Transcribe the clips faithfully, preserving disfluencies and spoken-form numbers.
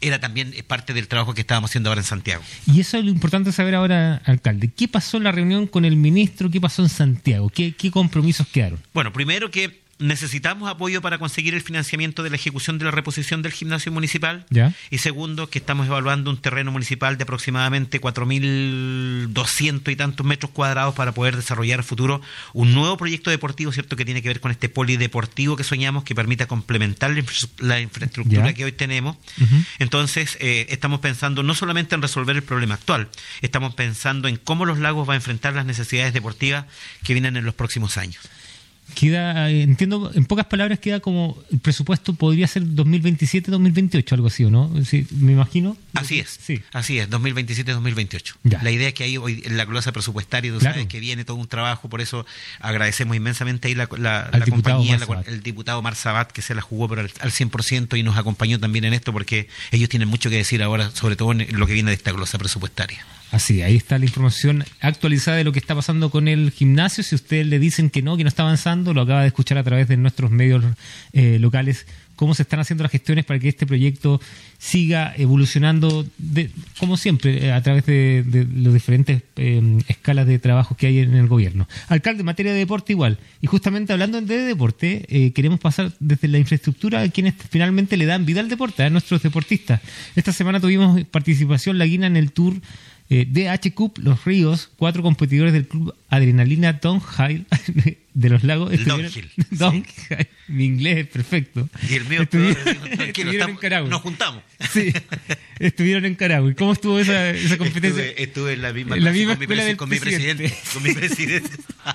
era también parte del trabajo que estábamos haciendo ahora en Santiago. Y eso es lo importante saber ahora, alcalde. ¿Qué pasó en la reunión con el ministro? ¿Qué pasó en Santiago? ¿Qué, qué compromisos quedaron? Bueno, primero que necesitamos apoyo para conseguir el financiamiento de la ejecución de la reposición del gimnasio municipal. ¿Ya? Y segundo, que estamos evaluando un terreno municipal de aproximadamente cuatro mil doscientos y tantos metros cuadrados para poder desarrollar a futuro un nuevo proyecto deportivo, ¿cierto?, que tiene que ver con este polideportivo que soñamos, que permita complementar la, infra- la infraestructura ¿Ya? que hoy tenemos. Uh-huh. Entonces, eh, estamos pensando no solamente en resolver el problema actual, estamos pensando en cómo Los Lagos va a enfrentar las necesidades deportivas que vienen en los próximos años. Queda, eh, entiendo, en pocas palabras, queda como el presupuesto podría ser dos mil veintisiete dos mil veintiocho, algo así, ¿o no? Sí, me imagino. Así es, sí. así es, dos mil veintisiete dos mil veintiocho. Ya. La idea es que ahí hoy en la glosa presupuestaria, tú Claro. sabes que viene todo un trabajo, por eso agradecemos inmensamente ahí la, la, Al la diputado compañía, Mar la- Sabat. el diputado Mar Sabat, que se la jugó pero al, al cien por ciento y nos acompañó también en esto, porque ellos tienen mucho que decir ahora, sobre todo en lo que viene de esta glosa presupuestaria. Así, ahí está la información actualizada de lo que está pasando con el gimnasio. Si ustedes le dicen que no, que no está avanzando, lo acaba de escuchar a través de nuestros medios eh, locales, cómo se están haciendo las gestiones para que este proyecto siga evolucionando, de, como siempre, eh, a través de, de las diferentes eh, escalas de trabajo que hay en el gobierno. Alcalde, en materia de deporte igual. Y justamente hablando de deporte, eh, queremos pasar desde la infraestructura a quienes finalmente le dan vida al deporte, a nuestros deportistas. Esta semana tuvimos participación laguina en el Tour Eh, D H Cup Los Ríos. Cuatro competidores del club Adrenalina Downhill de Los Lagos. Downhill, Downhill. Mi inglés es perfecto. Y el mío, Estuvieron, todo, tranquilo, estuvieron estamos- en Carahue. nos juntamos. Sí, estuvieron en Carahue. ¿Cómo estuvo esa, esa competencia? Estuve, estuve en la misma, En la clase misma con, mi escuela presi- del con mi presidente. presidente. Con mi presidente.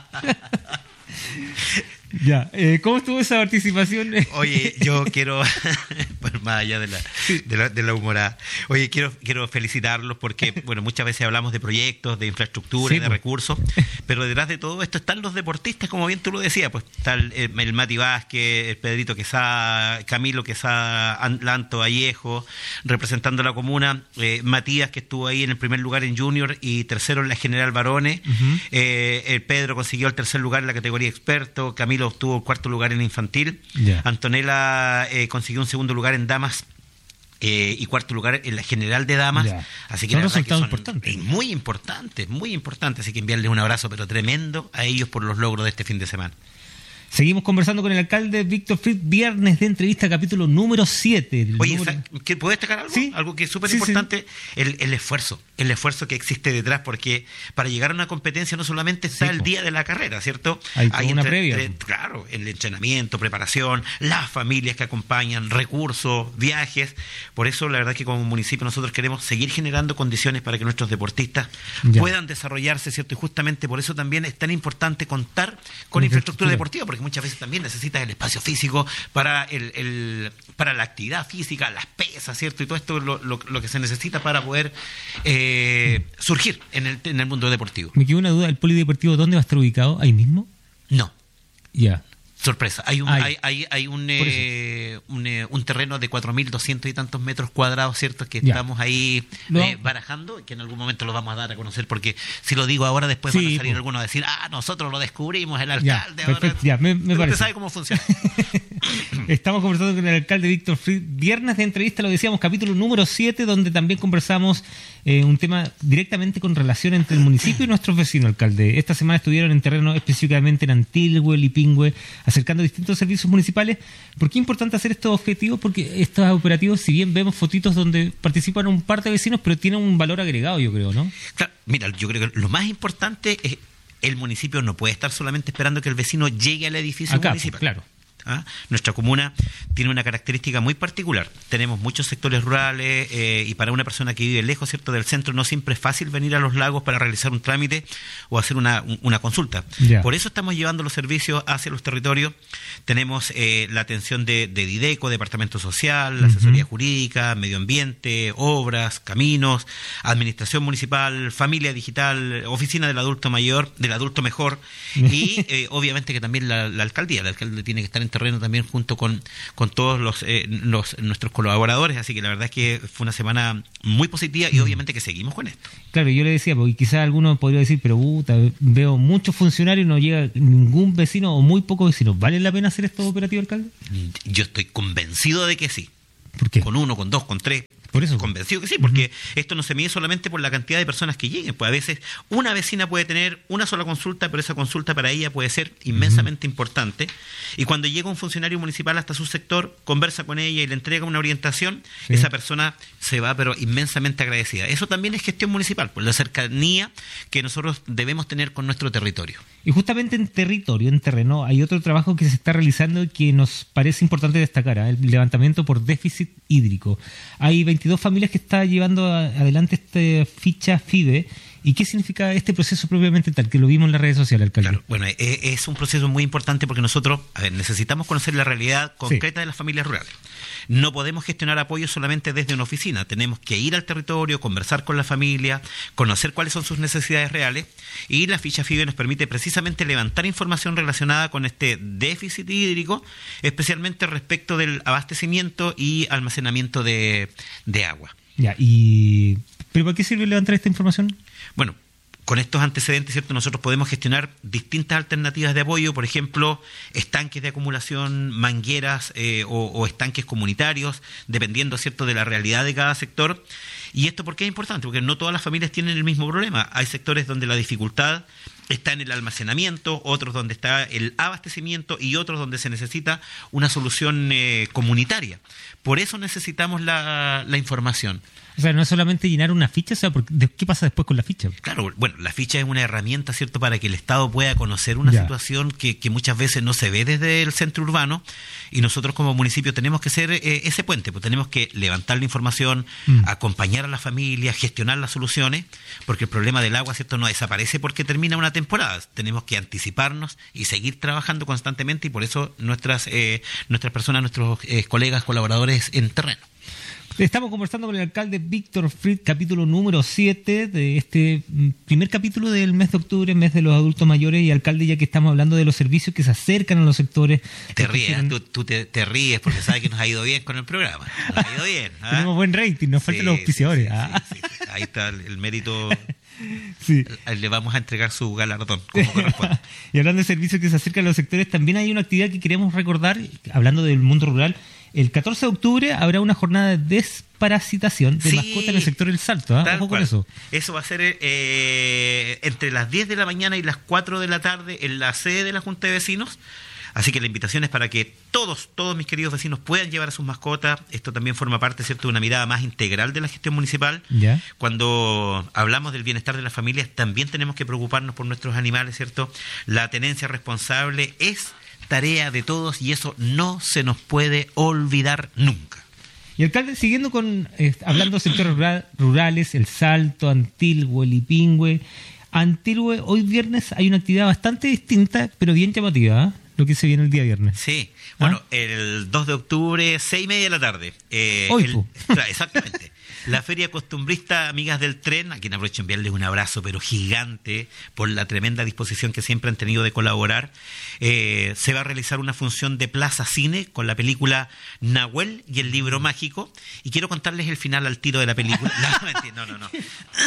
Ya, eh, ¿cómo estuvo esa participación? Oye, yo quiero, pues más allá de la, de la, de la humorada, oye, quiero, quiero felicitarlos porque, bueno, muchas veces hablamos de proyectos, de infraestructura, Sí, de pues. recursos, pero detrás de todo esto están los deportistas, como bien tú lo decías, pues está el, el, el Mati Vázquez, el Pedrito Quesada, Camilo Quesada, An- Lanto Vallejo, representando a la comuna, eh, Matías, que estuvo ahí en el primer lugar en Junior y tercero en la General Varones, Uh-huh. eh, el Pedro consiguió el tercer lugar en la categoría experto, Camilo obtuvo el cuarto lugar en infantil, Ya. Antonella eh, consiguió un segundo lugar en damas eh, y cuarto lugar en la general de damas. Ya. Así que Son la verdad que resultados son importantes. eh, muy importantes, muy importantes. Así que enviarles un abrazo, pero tremendo, a ellos por los logros de este fin de semana. Seguimos conversando con el alcalde Víctor Fried, viernes de entrevista, capítulo número siete. El Oye, número... ¿sabes qué? ¿Puedo destacar algo? Sí. Algo que es súper Sí, importante, el, el esfuerzo, el esfuerzo que existe detrás, porque para llegar a una competencia no solamente está Sí, el po. día de la carrera, ¿cierto? Hay toda una previa, po. Claro, el entrenamiento, preparación, las familias que acompañan, recursos, viajes. Por eso, la verdad que como municipio nosotros queremos seguir generando condiciones para que nuestros deportistas Ya. puedan desarrollarse, ¿cierto? Y justamente por eso también es tan importante contar con Con infraestructura infraestructura. deportiva, porque muchas veces también necesitas el espacio físico para el, el para la actividad física, las pesas, ¿cierto? Y todo esto lo, lo, lo que se necesita para poder eh, surgir en el, en el mundo deportivo. Me quedó una duda, ¿el polideportivo dónde va a estar ubicado? ¿Ahí mismo? No, Ya. sorpresa. Hay un, Ay. hay, hay, hay un, Por eh, un, eh, un terreno de cuatro mil doscientos y tantos metros cuadrados, ¿cierto? Que Ya. estamos ahí Lo- eh, barajando, que en algún momento lo vamos a dar a conocer, porque si lo digo ahora, después Sí, van a salir po. algunos a decir, ah, nosotros lo descubrimos, el Ya, alcalde. ahora". perfecto, ya, me- me Pero parece. usted sabe cómo funciona. Estamos conversando con el alcalde Víctor Fried. Viernes de entrevista, lo decíamos, capítulo número siete, donde también conversamos eh, un tema directamente con relación entre el municipio y nuestros vecinos, alcalde. Esta semana estuvieron en terreno específicamente en Antilhue, Lipingüe, acercando distintos servicios municipales. ¿Por qué es importante hacer estos objetivos? Porque estos operativos, si bien vemos fotitos donde participan un par de vecinos, pero tienen un valor agregado, yo creo, ¿no? Claro, mira, yo creo que lo más importante es el municipio no puede estar solamente esperando que el vecino llegue al edificio Acá, municipal. claro. ¿Ah? Nuestra comuna tiene una característica muy particular. Tenemos muchos sectores rurales eh, y para una persona que vive lejos, ¿cierto?, del centro, no siempre es fácil venir a Los Lagos para realizar un trámite o hacer una, un- una consulta. Ya. Por eso estamos llevando los servicios hacia los territorios. Tenemos eh, la atención de, de Dideco, Departamento Social, la Ujú. asesoría jurídica, medio ambiente, obras, caminos, administración municipal, familia digital, oficina del adulto mayor, del adulto mejor y eh, obviamente que también la, la alcaldía. La alcalde tiene que estar en terreno también junto con, con todos los, eh, los nuestros colaboradores, así que la verdad es que fue una semana muy positiva y obviamente que seguimos con esto. Claro, yo le decía, porque quizás alguno podría decir, pero puta, veo muchos funcionarios y no llega ningún vecino o muy pocos vecinos. ¿Vale la pena hacer estos operativos, alcalde? Yo estoy convencido de que sí. ¿Por qué? Con uno, con dos, con tres. Por eso. Convencido que sí, porque uh-huh. esto no se mide solamente por la cantidad de personas que lleguen. Pues a veces una vecina puede tener una sola consulta, pero esa consulta para ella puede ser inmensamente uh-huh. importante. Y cuando llega un funcionario municipal hasta su sector, conversa con ella y le entrega una orientación, sí. esa persona se va pero inmensamente agradecida. Eso también es gestión municipal, por la cercanía que nosotros debemos tener con nuestro territorio. Y justamente en territorio, en terreno, hay otro trabajo que se está realizando y que nos parece importante destacar, ¿eh? El levantamiento por déficit hídrico. Hay veintidós familias que están llevando adelante esta ficha F I B E. ¿Y qué significa este proceso propiamente tal? Que lo vimos en las redes sociales, alcalde. Claro, bueno, es, es un proceso muy importante porque nosotros, a ver, necesitamos conocer la realidad concreta sí. de las familias rurales. No podemos gestionar apoyo solamente desde una oficina. Tenemos que ir al territorio, conversar con la familia, conocer cuáles son sus necesidades reales, y la ficha F I B E nos permite precisamente levantar información relacionada con este déficit hídrico, especialmente respecto del abastecimiento y almacenamiento de, de agua. Ya, y ¿pero para qué sirve levantar esta información? Bueno, con estos antecedentes, ¿cierto? Nosotros podemos gestionar distintas alternativas de apoyo, por ejemplo, estanques de acumulación, mangueras eh, o, o estanques comunitarios, dependiendo, ¿cierto?, de la realidad de cada sector. ¿Y esto por qué es importante? Porque no todas las familias tienen el mismo problema. Hay sectores donde la dificultad está en el almacenamiento, otros donde está el abastecimiento y otros donde se necesita una solución eh, comunitaria. Por eso necesitamos la, la información. O sea, no es solamente llenar una ficha, o sea, ¿qué pasa después con la ficha? Claro, bueno, la ficha es una herramienta, ¿cierto?, para que el Estado pueda conocer una ya. situación que, que muchas veces no se ve desde el centro urbano, y nosotros como municipio tenemos que ser eh, ese puente, pues tenemos que levantar la información, mm. acompañar a la familia, gestionar las soluciones, porque el problema del agua, ¿cierto?, no desaparece porque termina una temporada. Tenemos que anticiparnos y seguir trabajando constantemente, y por eso nuestras, eh, nuestras personas, nuestros eh, colegas, colaboradores en terreno. Estamos conversando con el alcalde Víctor Fried, capítulo número siete de este primer capítulo del mes de octubre, mes de los adultos mayores. Y alcalde, ya que estamos hablando de los servicios que se acercan a los sectores. Te ríes, tienen... tú, tú te, te ríes porque sabes que nos ha ido bien con el programa. Nos ha ido bien. ¿Ah? Tenemos buen rating, nos sí, faltan los auspiciadores. Sí, sí, ¿Ah? sí, sí, sí. Ahí está el, el mérito. Sí. Le vamos a entregar su galardón, como corresponde. Y hablando de servicios que se acercan a los sectores, también hay una actividad que queremos recordar, hablando del mundo rural. El catorce de octubre habrá una jornada de desparasitación de sí, mascotas en el sector del Salto. ¿eh? Ojo con eso. Eso va a ser eh, entre las diez de la mañana y las cuatro de la tarde en la sede de la Junta de Vecinos. Así que la invitación es para que todos, todos mis queridos vecinos puedan llevar a sus mascotas. Esto también forma parte, ¿cierto?, de una mirada más integral de la gestión municipal. ¿Ya? Cuando hablamos del bienestar de las familias, también tenemos que preocuparnos por nuestros animales, ¿cierto? La tenencia responsable es tarea de todos y eso no se nos puede olvidar nunca. Y alcalde, siguiendo con eh, hablando de sectores rural, rurales, El Salto, Antilhue, Lipingüe. Antilhue, hoy viernes hay una actividad bastante distinta, pero bien llamativa, ¿eh? Lo que se viene el día viernes. Sí, bueno, ¿ah? El dos de octubre, seis y media de la tarde. Eh, hoy, el, claro, exactamente. La Feria Costumbrista Amigas del Tren, a quien aprovecho enviarles un abrazo, pero gigante, por la tremenda disposición que siempre han tenido de colaborar. Eh, se va a realizar una función de Plaza Cine con la película Nahuel y el libro mágico. Y quiero contarles el final al tiro de la película. No, no, no. no.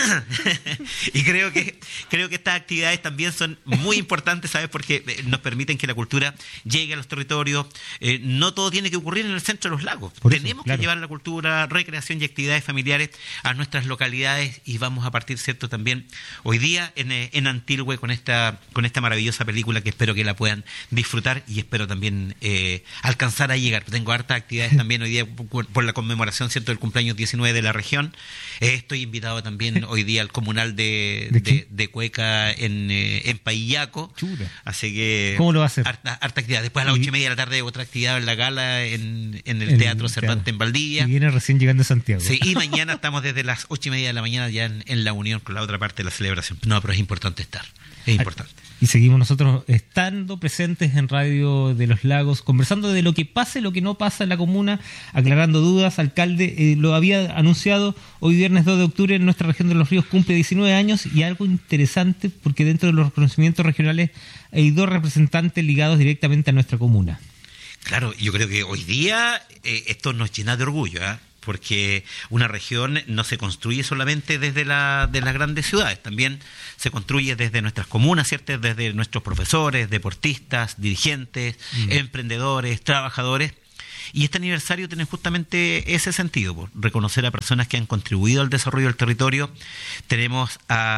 Y creo que, creo que estas actividades también son muy importantes, ¿sabes? Porque nos permiten que la cultura llegue a los territorios. Eh, no todo tiene que ocurrir en el centro de los lagos. Por Tenemos eso, claro. que llevar la cultura, recreación y actividades familiares a nuestras localidades, y vamos a partir, ¿cierto?, también hoy día en, en Antilhue con esta con esta maravillosa película, que espero que la puedan disfrutar y espero también eh, alcanzar a llegar. Tengo hartas actividades también hoy día por, por la conmemoración, ¿cierto?, del cumpleaños diecinueve de la región. Eh, estoy invitado también hoy día al comunal de, ¿De, de, de Cueca en, eh, en Paillaco. Chura. Así que ¿cómo lo va a hacer? Harta, harta actividad. Después a las ocho y media de la tarde otra actividad en la gala en, en el, el Teatro Cervantes en Valdivia. Y viene recién llegando a Santiago. Sí, y mañana estamos desde las ocho y media de la mañana ya en, en la unión con la otra parte de la celebración. No, pero es importante estar, es importante. Y seguimos nosotros estando presentes en Radio de los Lagos, conversando de lo que pasa y lo que no pasa en la comuna, aclarando dudas. Alcalde, eh, lo había anunciado, hoy viernes dos de octubre en nuestra región de Los Ríos cumple diecinueve años, y algo interesante porque dentro de los reconocimientos regionales hay dos representantes ligados directamente a nuestra comuna. Claro, yo creo que hoy día eh, esto nos llena de orgullo, ¿eh? Porque una región no se construye solamente desde la, de las grandes ciudades, también se construye desde nuestras comunas, ¿cierto?, desde nuestros profesores, deportistas, dirigentes, mm. emprendedores, trabajadores. Y este aniversario tiene justamente ese sentido, por reconocer a personas que han contribuido al desarrollo del territorio. Tenemos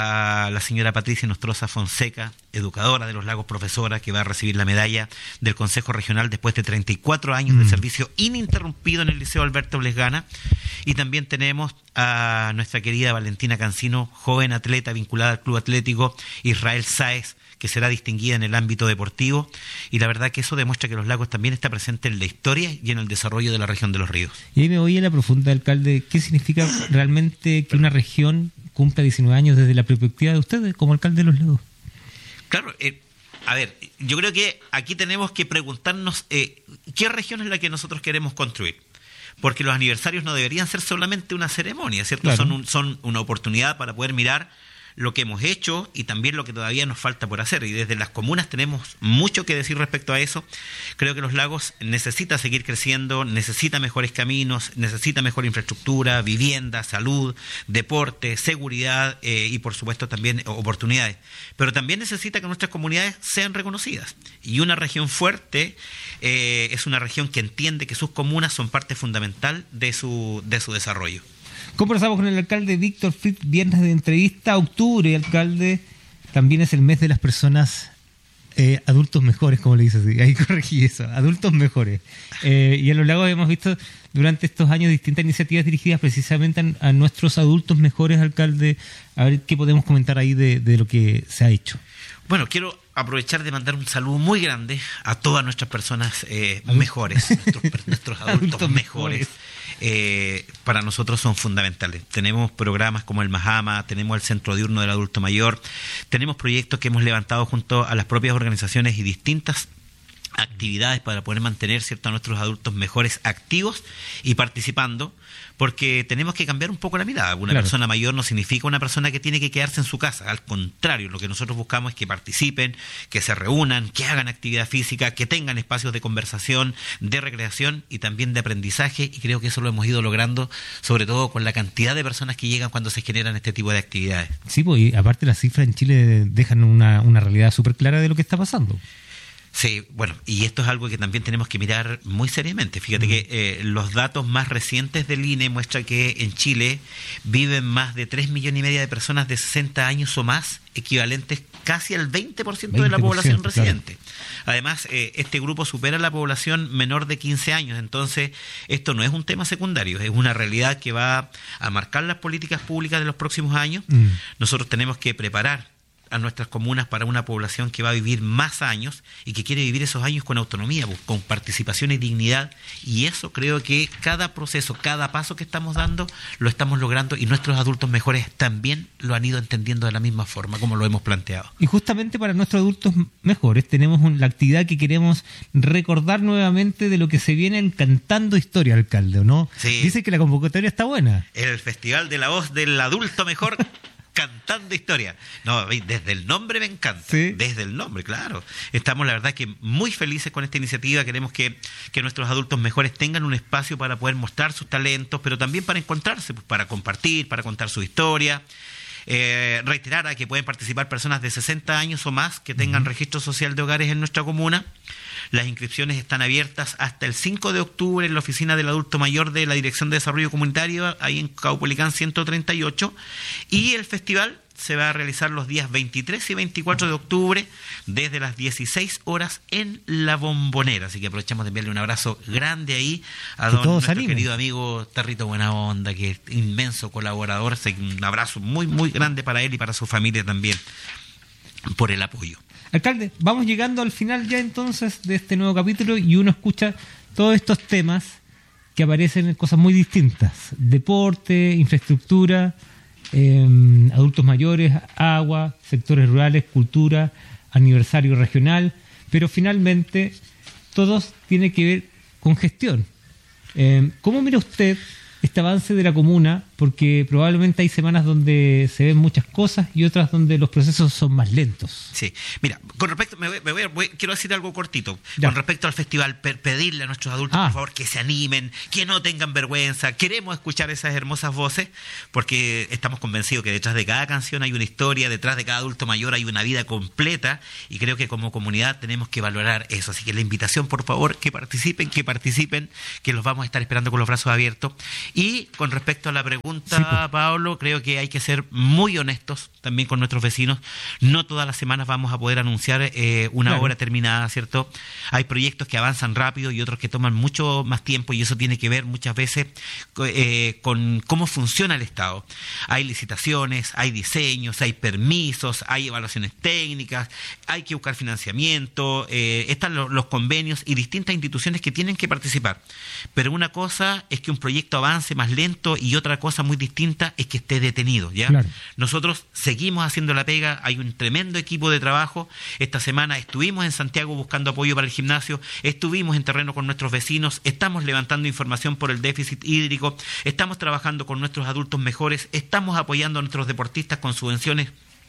a la señora Patricia Nostroza Fonseca, educadora de los Lagos, profesora, que va a recibir la medalla del Consejo Regional después de treinta y cuatro años mm. de servicio ininterrumpido en el Liceo Alberto Blesgana. Y también tenemos a nuestra querida Valentina Cancino, joven atleta vinculada al Club Atlético Israel Sáez, que será distinguida en el ámbito deportivo, y la verdad que eso demuestra que Los Lagos también está presente en la historia y en el desarrollo de la región de los ríos. Y ahí me voy a la profunda, alcalde, ¿qué significa realmente que una región cumpla diecinueve años desde la perspectiva de ustedes como alcalde de Los Lagos? Claro, eh, a ver, yo creo que aquí tenemos que preguntarnos eh, ¿qué región es la que nosotros queremos construir? Porque los aniversarios no deberían ser solamente una ceremonia, ¿cierto? Claro. Son, un, son una oportunidad para poder mirar lo que hemos hecho y también lo que todavía nos falta por hacer. Y desde las comunas tenemos mucho que decir respecto a eso. Creo que Los Lagos necesita seguir creciendo, necesita mejores caminos, necesita mejor infraestructura, vivienda, salud, deporte, seguridad eh, y por supuesto también oportunidades. Pero también necesita que nuestras comunidades sean reconocidas. Y una región fuerte eh, es una región que entiende que sus comunas son parte fundamental de su, de su desarrollo. Conversamos con el alcalde Víctor Fritz, viernes de entrevista. Octubre, alcalde, también es el mes de las personas eh, adultos mejores, como le dices, ahí corregí eso, adultos mejores. Eh, y en Los Lagos hemos visto durante estos años distintas iniciativas dirigidas precisamente a, a nuestros adultos mejores, alcalde. A ver qué podemos comentar ahí de, de lo que se ha hecho. Bueno, quiero aprovechar de mandar un saludo muy grande a todas nuestras personas eh, mejores, nuestros, nuestros adultos, adultos mejores. mejores. Eh, para nosotros son fundamentales. Tenemos programas como el Mahama, tenemos el Centro Diurno del Adulto Mayor, tenemos proyectos que hemos levantado junto a las propias organizaciones y distintas actividades para poder mantener, ¿cierto?, a nuestros adultos mejores activos y participando, porque tenemos que cambiar un poco la mirada. Una claro. persona mayor no significa una persona que tiene que quedarse en su casa. Al contrario, lo que nosotros buscamos es que participen, que se reúnan, que hagan actividad física, que tengan espacios de conversación, de recreación y también de aprendizaje, y creo que eso lo hemos ido logrando, sobre todo con la cantidad de personas que llegan cuando se generan este tipo de actividades. Sí, pues, y aparte las cifras en Chile dejan una, una realidad súper clara de lo que está pasando. Sí, bueno, y esto es algo que también tenemos que mirar muy seriamente. Fíjate mm. que eh, los datos más recientes del I N E muestran que en Chile viven más de tres millones y media de personas de sesenta años o más, equivalentes casi al veinte por ciento de la población residente. Claro. Además, eh, este grupo supera la población menor de quince años, entonces esto no es un tema secundario, es una realidad que va a marcar las políticas públicas de los próximos años. Mm. Nosotros tenemos que preparar a nuestras comunas para una población que va a vivir más años y que quiere vivir esos años con autonomía, con participación y dignidad, y eso creo que cada proceso, cada paso que estamos dando lo estamos logrando, y nuestros adultos mejores también lo han ido entendiendo de la misma forma como lo hemos planteado. Y justamente para nuestros adultos mejores tenemos un, la actividad que queremos recordar nuevamente de lo que se viene en Cantando Historia, alcalde, ¿no? Sí. Dice que la convocatoria está buena. El Festival de la Voz del Adulto Mejor Cantando Historia. No, desde el nombre me encanta. ¿Sí? Desde el nombre, claro. Estamos, la verdad, que muy felices con esta iniciativa. Queremos que, que nuestros adultos mejores tengan un espacio para poder mostrar sus talentos, pero también para encontrarse, pues, para compartir, para contar su historia. Eh, reiterar a que pueden participar personas de sesenta años o más que tengan uh-huh. registro social de hogares en nuestra comuna. Las inscripciones están abiertas hasta el cinco de octubre en la oficina del adulto mayor de la Dirección de Desarrollo Comunitario, ahí en Caupolicán ciento treinta y ocho, y el festival se va a realizar los días veintitrés y veinticuatro de octubre desde las dieciséis horas en La Bombonera. Así que aprovechamos de enviarle un abrazo grande ahí a don, nuestro salimos. querido amigo Tarrito Buena Onda, que es inmenso colaborador. Así que un abrazo muy, muy grande para él y para su familia también por el apoyo. Alcalde, vamos llegando al final ya entonces de este nuevo capítulo, y uno escucha todos estos temas que aparecen en cosas muy distintas: deporte, infraestructura, eh, adultos mayores, agua, sectores rurales, cultura, aniversario regional, pero finalmente todos tienen que ver con gestión. Eh, ¿Cómo mira usted este avance de la comuna, porque probablemente hay semanas donde se ven muchas cosas y otras donde los procesos son más lentos. Sí, mira, con respecto, me voy, me voy, voy, quiero decir algo cortito, ya. Con respecto al festival, per, pedirle a nuestros adultos, ah. por favor, que se animen, que no tengan vergüenza, queremos escuchar esas hermosas voces, porque estamos convencidos que detrás de cada canción hay una historia, detrás de cada adulto mayor hay una vida completa, y creo que como comunidad tenemos que valorar eso, así que la invitación, por favor, que participen, que participen, que los vamos a estar esperando con los brazos abiertos. Y con respecto a la pregunta, sí, pues. Pablo, creo que hay que ser muy honestos también con nuestros vecinos. No todas las semanas vamos a poder anunciar eh, una claro. obra terminada, ¿cierto? Hay proyectos que avanzan rápido y otros que toman mucho más tiempo, y eso tiene que ver muchas veces eh, con cómo funciona el Estado. Hay licitaciones, hay diseños, hay permisos, hay evaluaciones técnicas, hay que buscar financiamiento, eh, están los, los convenios y distintas instituciones que tienen que participar. Pero una cosa es que un proyecto avance más lento y otra cosa muy distinta es que esté detenido, ¿ya? Claro. Nosotros seguimos haciendo la pega, hay un tremendo equipo de trabajo. Esta semana estuvimos en Santiago buscando apoyo para el gimnasio, estuvimos en terreno con nuestros vecinos, estamos levantando información por el déficit hídrico, estamos trabajando con nuestros adultos mejores, estamos apoyando a nuestros deportistas con subvenciones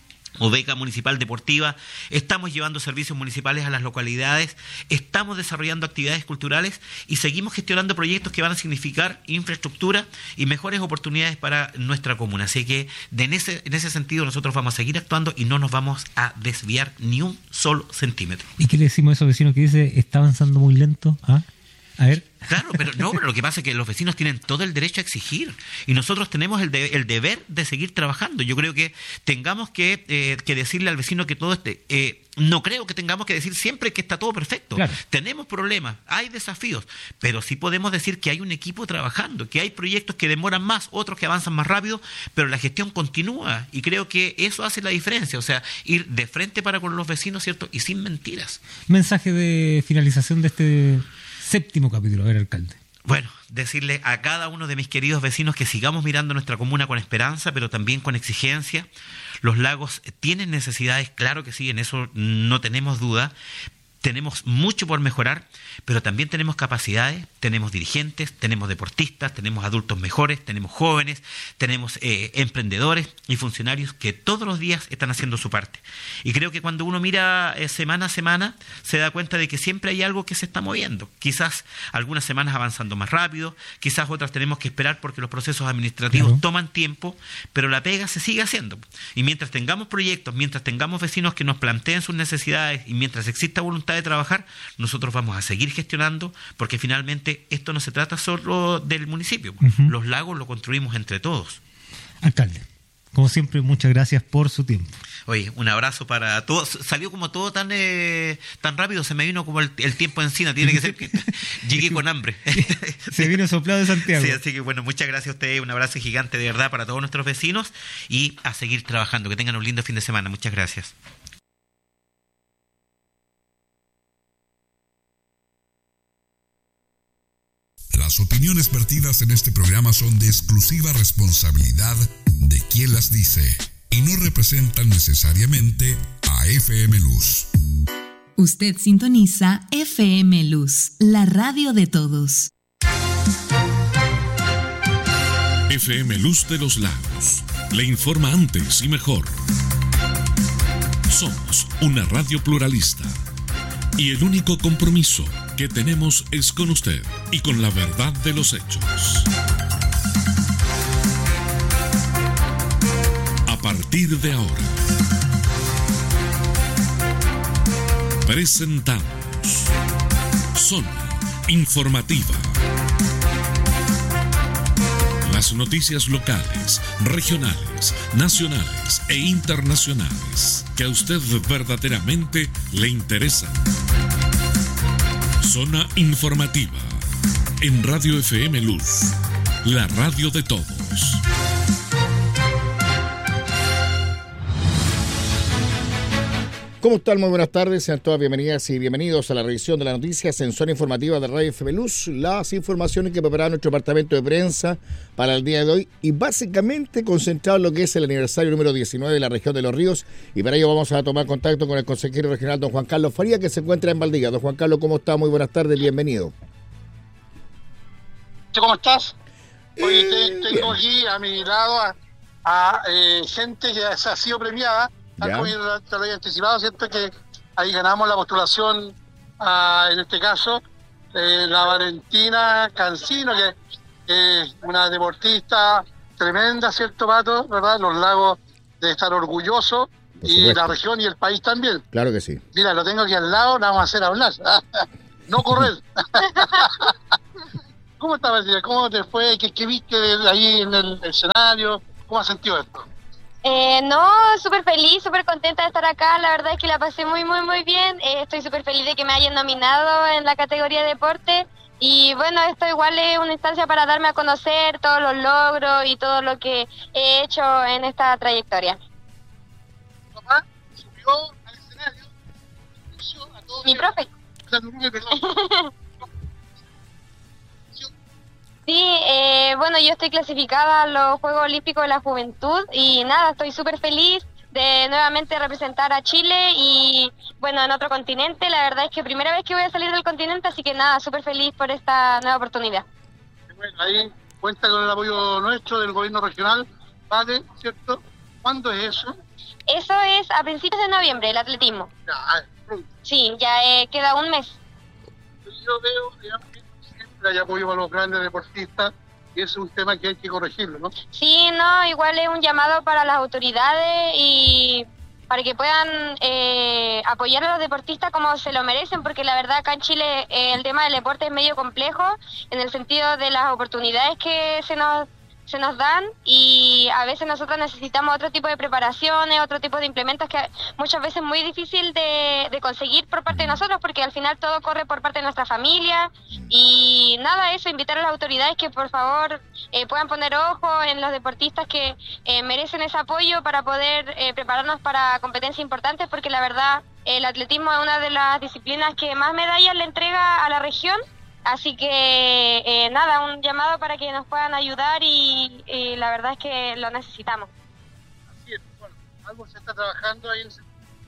o beca municipal deportiva, estamos llevando servicios municipales a las localidades, estamos desarrollando actividades culturales y seguimos gestionando proyectos que van a significar infraestructura y mejores oportunidades para nuestra comuna. Así que de en, ese, en ese sentido nosotros vamos a seguir actuando y no nos vamos a desviar ni un solo centímetro. ¿Y qué le decimos a esos vecinos que dice está avanzando muy lento? ¿Ah? A ver. Claro, pero no, pero lo que pasa es que los vecinos tienen todo el derecho a exigir y nosotros tenemos el, de, el deber de seguir trabajando. Yo creo que tengamos que, eh, que decirle al vecino que todo esté... Eh, no creo que tengamos que decir siempre que está todo perfecto. Claro. Tenemos problemas, hay desafíos, pero sí podemos decir que hay un equipo trabajando, que hay proyectos que demoran más, otros que avanzan más rápido, pero la gestión continúa y creo que eso hace la diferencia. O sea, ir de frente para con los vecinos, ¿cierto? Y sin mentiras. Mensaje de finalización de este... séptimo capítulo, a ver, alcalde. Bueno, decirle a cada uno de mis queridos vecinos que sigamos mirando nuestra comuna con esperanza, pero también con exigencia. Los lagos tienen necesidades, claro que sí, en eso no tenemos duda. Tenemos mucho por mejorar, pero también tenemos capacidades, tenemos dirigentes, tenemos deportistas, tenemos adultos mejores, tenemos jóvenes, tenemos eh, emprendedores y funcionarios que todos los días están haciendo su parte. Y creo que cuando uno mira eh, semana a semana, se da cuenta de que siempre hay algo que se está moviendo. Quizás algunas semanas avanzando más rápido, quizás otras tenemos que esperar porque los procesos administrativos claro. toman tiempo, pero la pega se sigue haciendo. Y mientras tengamos proyectos, mientras tengamos vecinos que nos planteen sus necesidades y mientras exista voluntad de trabajar, nosotros vamos a seguir gestionando, porque finalmente esto no se trata solo del municipio. Uh-huh. Los lagos lo construimos entre todos. Alcalde, como siempre, muchas gracias por su tiempo. Oye, un abrazo para todos. Salió como todo tan eh, tan rápido, se me vino como el, el tiempo encima. Tiene que ser que llegué con hambre. Se vino soplado de Santiago. Sí, así que bueno, muchas gracias a ustedes. Un abrazo gigante de verdad para todos nuestros vecinos y a seguir trabajando. Que tengan un lindo fin de semana. Muchas gracias. Las opiniones vertidas en este programa son de exclusiva responsabilidad de quien las dice y no representan necesariamente a F M Luz. Usted sintoniza F M Luz, la radio de todos. F M Luz de los Lagos le informa antes y mejor. Somos una radio pluralista y el único compromiso que tenemos es con usted y con la verdad de los hechos. A partir de ahora, presentamos Zona Informativa. Las noticias locales, regionales, nacionales e internacionales que a usted verdaderamente le interesan. Zona Informativa en Radio F M Luz, la radio de todos. ¿Cómo están? Muy buenas tardes, sean todas bienvenidas y bienvenidos a la revisión de las noticias en Zona Informativa de Radio F M Luz, las informaciones que prepara nuestro departamento de prensa para el día de hoy y básicamente concentrado en lo que es el aniversario número diecinueve de la región de Los Ríos, y para ello vamos a tomar contacto con el consejero regional don Juan Carlos Faría, que se encuentra en Valdivia. Don Juan Carlos, ¿cómo está? Muy buenas tardes, bienvenido. ¿Cómo estás? Hoy te, tengo aquí a mi lado a, a eh, gente que ha sido premiada, tal como yo te lo había anticipado, ¿cierto? Que ahí ganamos la postulación, a, en este caso, eh, la Valentina Cancino, que es una deportista tremenda, ¿cierto, Pato? ¿Verdad? Los Lagos de estar orgullosos, y la región y el país también. Claro que sí. Mira, lo tengo aquí al lado, nada más a hacer hablar. No correr. ¿Cómo estás, Valentina? ¿Cómo te fue? ¿Qué, qué viste ahí en el escenario? ¿Cómo has sentido esto? Eh, no, súper feliz, súper contenta de estar acá. La verdad es que la pasé muy, muy, muy bien. Eh, estoy súper feliz de que me hayan nominado en la categoría de deporte. Y bueno, esto igual es una instancia para darme a conocer todos los logros y todo lo que he hecho en esta trayectoria. Papá subió al escenario, a todos. Mi profe. O sea, tu profe, perdón. Sí, eh, bueno, yo estoy clasificada a los Juegos Olímpicos de la Juventud y nada, estoy súper feliz de nuevamente representar a Chile y bueno, en otro continente. La verdad es que primera vez que voy a salir del continente, así que nada, súper feliz por esta nueva oportunidad. Bueno, ahí cuenta con el apoyo nuestro del gobierno regional, ¿vale? ¿Cierto? ¿Cuándo es eso? Eso es a principios de noviembre, el atletismo. Ya, sí, ya eh, queda un mes. Yo veo, digamos, que siempre hay apoyo para los grandes deportistas y ese es un tema que hay que corregirlo, ¿no? Sí, no, igual es un llamado para las autoridades y para que puedan eh, apoyar a los deportistas como se lo merecen, porque la verdad acá en Chile eh, el tema del deporte es medio complejo en el sentido de las oportunidades que se nos se nos dan y a veces nosotros necesitamos otro tipo de preparaciones, otro tipo de implementos que muchas veces es muy difícil de, de conseguir por parte de nosotros porque al final todo corre por parte de nuestra familia y nada, eso, invitar a las autoridades que por favor eh, puedan poner ojo en los deportistas que eh, merecen ese apoyo para poder eh, prepararnos para competencias importantes porque la verdad el atletismo es una de las disciplinas que más medallas le entrega a la región. Así que, eh, nada, un llamado para que nos puedan ayudar y, y la verdad es que lo necesitamos. Así es, bueno, algo se está trabajando ahí en el...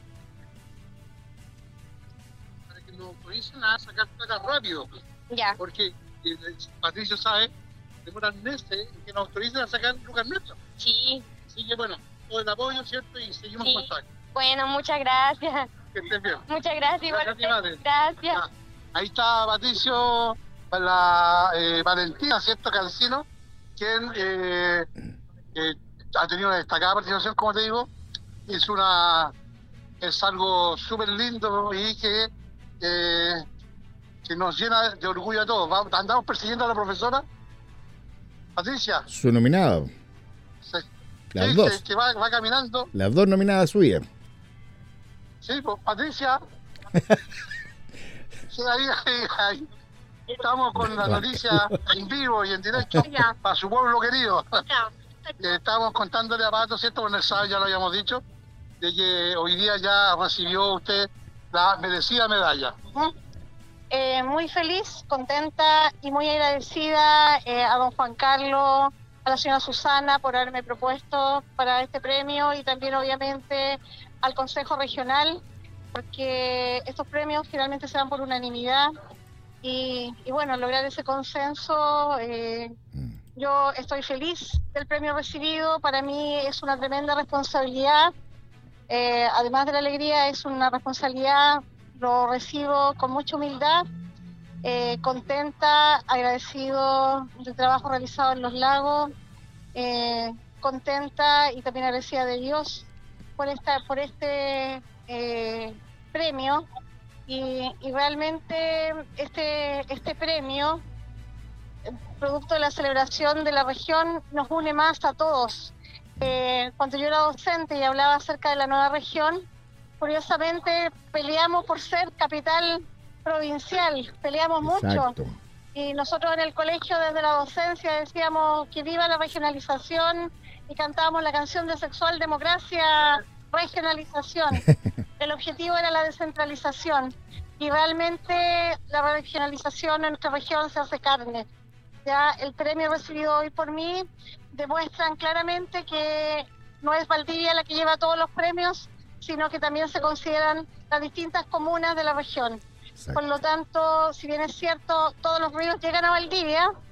para que nos autoricen a sacar placas rápido. Ya. Porque, eh, Patricio sabe, demoran meses en que nos autoricen a sacar lucas nuestras. Sí. Así que, bueno, todo el apoyo, ¿cierto? Y seguimos sí. en contacto. Bueno, muchas gracias. Que estés bien. Muchas gracias, Gracias. igual. Gracias. Ah. Ahí está Patricio, la eh, Valentina, ¿cierto? Cancino, quien eh, eh, ha tenido una destacada participación, como te digo. Es una es algo súper lindo y que, eh, que nos llena de orgullo a todos. ¿Va? Andamos persiguiendo a la profesora Patricia. Su nominado. Sí. Las sí, dos. Que, que va, va caminando. Las dos nominadas suyas. Sí, pues Patricia. Sí, ahí, ahí, ahí. Estamos con la noticia en vivo y en directo para su pueblo querido. Estamos contándole a Pato, ¿cierto? Con el sábado ya lo habíamos dicho, de que hoy día ya recibió usted la merecida medalla. Uh-huh. eh, muy feliz, contenta y muy agradecida eh, a don Juan Carlos, a la señora Susana por haberme propuesto para este premio y también obviamente al Consejo Regional, porque estos premios finalmente se dan por unanimidad y, y bueno, lograr ese consenso, eh, yo estoy feliz del premio recibido, para mí es una tremenda responsabilidad, eh, además de la alegría es una responsabilidad, lo recibo con mucha humildad, eh, contenta, agradecido del trabajo realizado en los lagos, eh, contenta y también agradecida de Dios por esta, por este eh, premio y, y realmente este este premio, producto de la celebración de la región, nos une más a todos. Eh, cuando yo era docente y hablaba acerca de la nueva región, curiosamente peleamos por ser capital provincial, peleamos Exacto. mucho. Y nosotros en el colegio desde la docencia decíamos que viva la regionalización y cantábamos la canción de Sexual Democracia, regionalización. El objetivo era la descentralización y realmente la regionalización en nuestra región se hace carne. Ya el premio recibido hoy por mí demuestran claramente que no es Valdivia la que lleva todos los premios, sino que también se consideran las distintas comunas de la región. Exacto. Por lo tanto, si bien es cierto, todos los ríos llegan a Valdivia,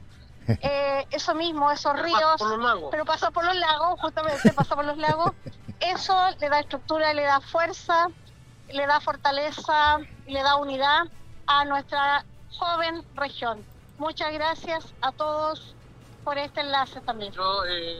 eh, eso mismo, esos Pero ríos, pasa por los lagos. pero pasa por los lagos, justamente pasa por los lagos, eso le da estructura, le da fuerza, le da fortaleza, le da unidad a nuestra joven región. Muchas gracias a todos por este enlace también. Yo, eh,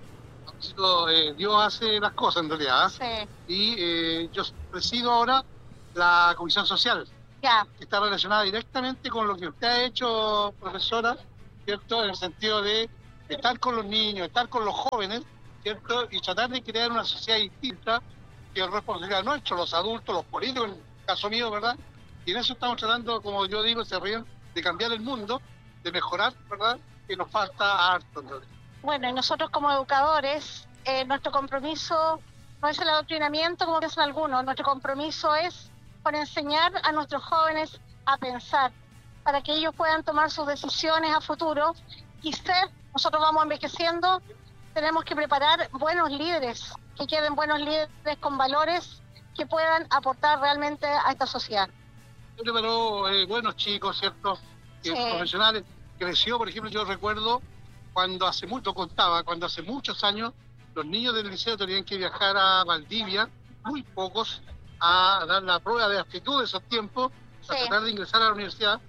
eh, Dios hace las cosas en realidad. Sí. Y eh, yo presido ahora la Comisión Social, Ya. que está relacionada directamente con lo que usted ha hecho, profesora, ¿cierto? En el sentido de estar con los niños, estar con los jóvenes, ¿cierto? Y tratar de crear una sociedad distinta, que es responsabilidad nuestra, los adultos, los políticos, en el caso mío, ¿verdad? Y en eso estamos tratando, como yo digo, se ríen, de cambiar el mundo, de mejorar, ¿verdad? Que nos falta harto, ¿no? Bueno, y nosotros como educadores, eh, nuestro compromiso no es el adoctrinamiento como piensan algunos, nuestro compromiso es por enseñar a nuestros jóvenes a pensar, para que ellos puedan tomar sus decisiones a futuro y ser, nosotros vamos envejeciendo, tenemos que preparar buenos líderes, que queden buenos líderes con valores que puedan aportar realmente a esta sociedad. Yo preparó eh, buenos chicos, ¿cierto? Sí. Eh, profesionales. Creció, por ejemplo, yo recuerdo cuando hace mucho, contaba, cuando hace muchos años los niños del liceo tenían que viajar a Valdivia, muy pocos, a dar la prueba de aptitud de esos tiempos, a Sí. tratar de ingresar a la universidad.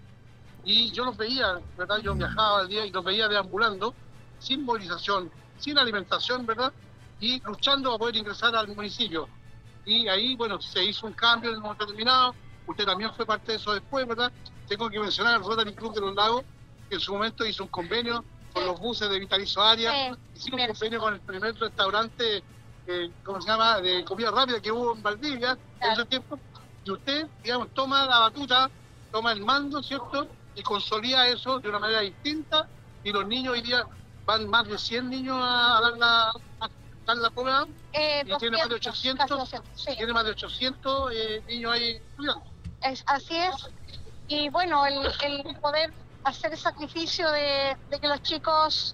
Y yo los veía, ¿verdad? Yo viajaba al día y los veía deambulando, sin movilización, sin alimentación, ¿verdad? Y luchando para poder ingresar al municipio. Y ahí, bueno, se hizo un cambio en un momento determinado. Usted también fue parte de eso después, ¿verdad? Tengo que mencionar al Rotary Club de los Lagos, que en su momento hizo un convenio con Sí. los buses de Vitalizo Arias. Sí, Hicimos bien. un convenio con el primer restaurante, eh, ¿cómo se llama?, de comida rápida que hubo en Valdivia en Claro. ese tiempo. Y usted, digamos, toma la batuta, toma el mando, ¿cierto? Y consolida eso de una manera distinta. Y los niños hoy día van más de cien niños a, a dar la, a dar la prueba. Eh, Y tiene más de doscientos, ochocientos, casi doscientos, sí. Tiene más de ochocientos eh, niños ahí estudiando. Es, así es. Y bueno, el, el poder hacer el sacrificio de, de que los chicos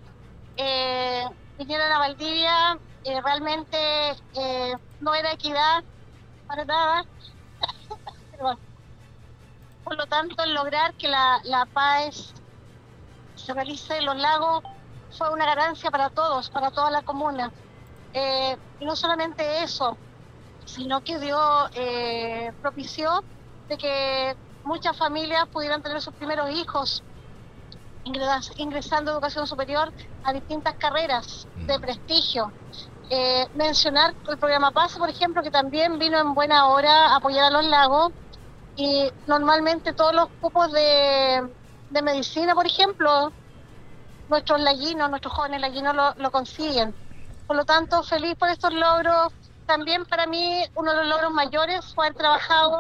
eh, vinieran a Valdivia eh, realmente eh, no era equidad para nada. Perdón. Por lo tanto, el lograr que la, la P A E S se realice en los lagos fue una ganancia para todos, para toda la comuna. Eh, y no solamente eso, sino que dio, eh, propició de que muchas familias pudieran tener sus primeros hijos ingres- ingresando a educación superior a distintas carreras de prestigio. Eh, mencionar el programa PASE, por ejemplo, que también vino en buena hora a apoyar a los lagos, y normalmente todos los cupos de, de medicina, por ejemplo, nuestros laguinos, nuestros jóvenes laguinos lo, lo consiguen. Por lo tanto, feliz por estos logros. También para mí uno de los logros mayores fue haber trabajado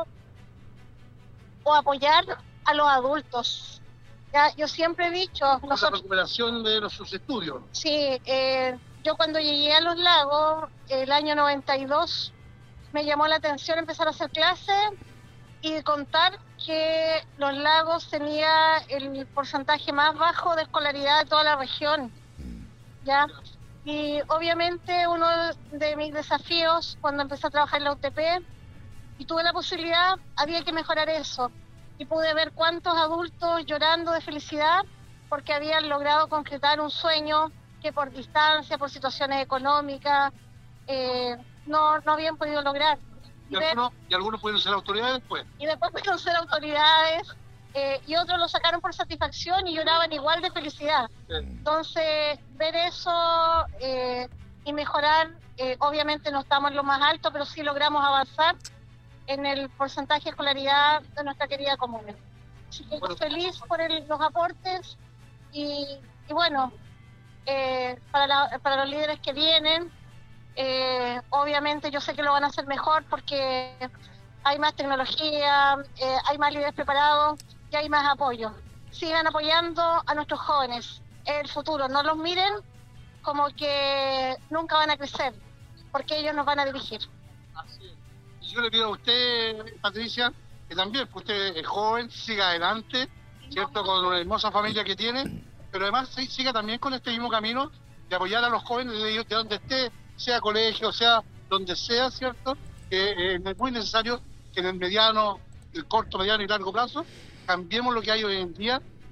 o apoyar a los adultos. Ya, yo siempre he dicho, La nosotros, recuperación de los, sus estudios. sí, eh, yo cuando llegué a Los Lagos, el año noventa y dos, me llamó la atención empezar a hacer clases y contar que Los Lagos tenía el porcentaje más bajo de escolaridad de toda la región. ¿Ya? Y obviamente uno de mis desafíos cuando empecé a trabajar en la U T P y tuve la posibilidad, había que mejorar eso. Y pude ver cuántos adultos llorando de felicidad porque habían logrado concretar un sueño que por distancia, por situaciones económicas, eh, no, no habían podido lograr. Y Ver- algunos, y algunos pueden ser autoridades después. y después pudieron ser autoridades, eh, y otros lo sacaron por satisfacción y lloraban igual de felicidad. Entonces, ver eso eh, y mejorar, eh, obviamente no estamos en lo más alto, pero sí logramos avanzar en el porcentaje de escolaridad de nuestra querida comuna. Así que Bueno. feliz por el- los aportes y, y bueno, eh, para, la- para los líderes que vienen, eh, obviamente yo sé que lo van a hacer mejor porque hay más tecnología, eh, hay más líderes preparados y hay más apoyo. Sigan apoyando a nuestros jóvenes, el futuro, no los miren como que nunca van a crecer, porque ellos nos van a dirigir. Así es. Y yo le pido a usted, Patricia, que también, pues usted es joven, siga adelante, ¿cierto? Con una hermosa familia que tiene, pero además sí, siga también con este mismo camino de apoyar a los jóvenes de, de donde esté, sea colegio, sea donde sea, ¿cierto? Que eh, es muy necesario que en el mediano, el corto, mediano y largo plazo cambiemos lo que hay hoy en día